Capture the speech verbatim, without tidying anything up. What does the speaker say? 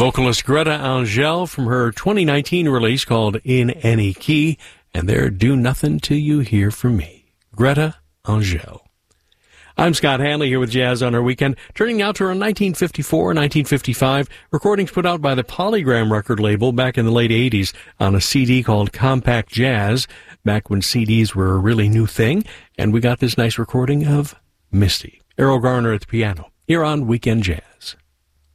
Vocalist Greta Angel from her twenty nineteen release called In Any Key, and their Do Nothing Till You Hear From Me. Greta Angel. I'm Scott Hanley here with Jazz on Our Weekend, turning now to our nineteen fifty-four nineteen fifty-five recordings put out by the Polygram record label back in the late eighties on a C D called Compact Jazz, back when C Ds were a really new thing, and we got this nice recording of Misty. Errol Garner at the piano, here on Weekend Jazz.